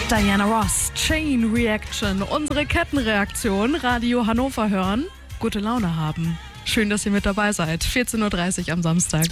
Diana Ross, Chain Reaction, unsere Kettenreaktion, Radio Hannover hören, gute Laune haben. Schön, dass ihr mit dabei seid. 14.30 Uhr am Samstag.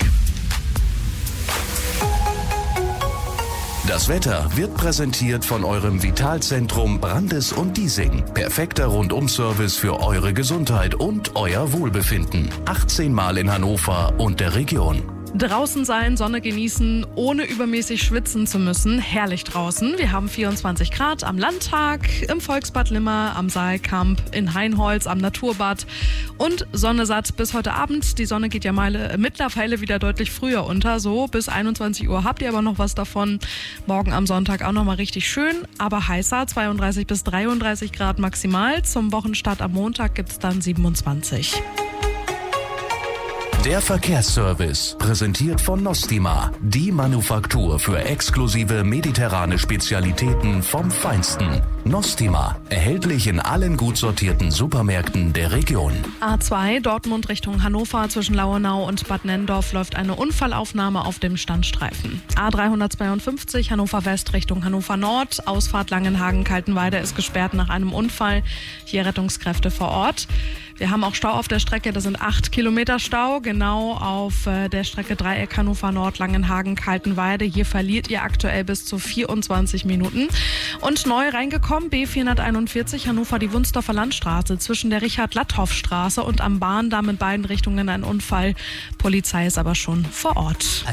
Das Wetter wird präsentiert von eurem Vitalzentrum Brandes und Diesing. Perfekter Rundum-Service für eure Gesundheit und euer Wohlbefinden. 18 Mal in Hannover und der Region. Draußen sein, Sonne genießen, ohne übermäßig schwitzen zu müssen. Herrlich draußen. Wir haben 24 Grad am Landtag, im Volksbad Limmer, am Saalkamp, in Hainholz, am Naturbad und Sonne satt bis heute Abend. Die Sonne geht ja mittlerweile wieder deutlich früher unter. So bis 21 Uhr habt ihr aber noch was davon. Morgen am Sonntag auch nochmal richtig schön, aber heißer. 32 bis 33 Grad maximal. Zum Wochenstart am Montag gibt es dann 27. Der Verkehrsservice, präsentiert von Nostima, die Manufaktur für exklusive mediterrane Spezialitäten vom Feinsten. Nostima, erhältlich in allen gut sortierten Supermärkten der Region. A2 Dortmund Richtung Hannover zwischen Lauenau und Bad Nenndorf läuft eine Unfallaufnahme auf dem Standstreifen. A352 Hannover West Richtung Hannover Nord, Ausfahrt Langenhagen-Kaltenweide ist gesperrt nach einem Unfall. Hier Rettungskräfte vor Ort. Wir haben auch Stau auf der Strecke, das sind 8 Kilometer Stau, genau auf der Strecke Dreieck Hannover Nord, Langenhagen-Kaltenweide. Hier verliert ihr aktuell bis zu 24 Minuten. Und neu reingekommen, B441 Hannover, die Wunsdorfer Landstraße zwischen der Richard-Latthoff-Straße und am Bahndamm in beiden Richtungen ein Unfall. Polizei ist aber schon vor Ort.